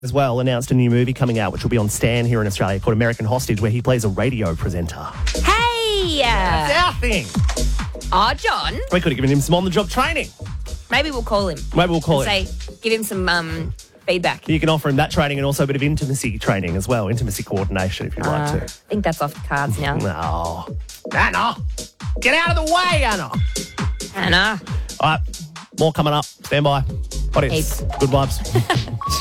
as well announced a new movie coming out, which will be on Stan here in Australia, called American Hostage, where he plays a radio presenter. Hey! That's our thing. Oh, John. We could have given him some on-the-job training. Maybe we'll call him. Maybe we'll call him. Say, give him some feedback. You can offer him that training and also a bit of intimacy training as well, intimacy coordination if you'd like I to. think that's off the cards now. No. Anna! Get out of the way, Anna! Anna. All right, more coming up. Stand by. What is? Heaps. Good vibes.